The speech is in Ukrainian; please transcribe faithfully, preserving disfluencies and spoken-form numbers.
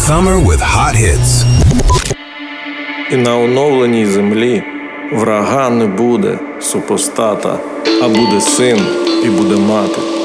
Summer with hot hits. І на оновленій землі врага не буде супостата, а буде син і буде мати.